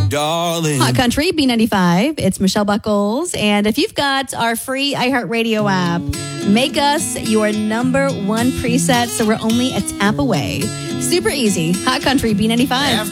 darling. Hot Country, B95. It's Michelle Buckles. And if you've got our free iHeartRadio app, make us your number one preset so we're only a tap away. Super easy. Hot Country, B95.